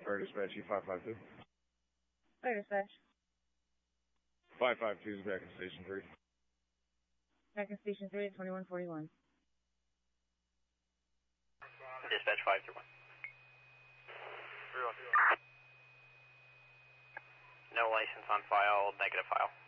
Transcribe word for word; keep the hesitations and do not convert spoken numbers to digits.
Fire dispatch, E five five two. Fire dispatch. five five two is back in station three. Back in station three at twenty-one forty-one. Dispatch five three one. No license on file, negative file.